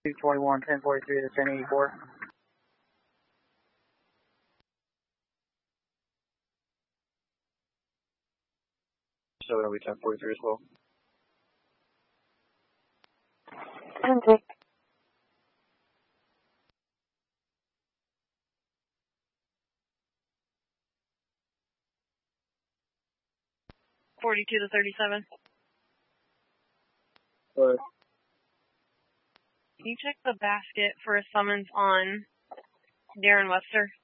221, 1043 to 1084. So that'll be 1043 as well. 10 take. .42 to 37. Alright. Can you check the basket for a summons on Darren Webster?